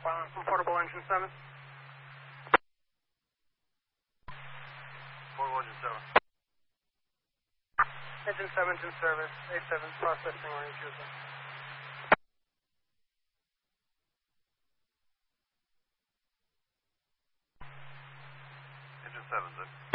From portable engine 7. Portable engine 7. Engine 7's in service. A7 processing range user. Engine 7's in.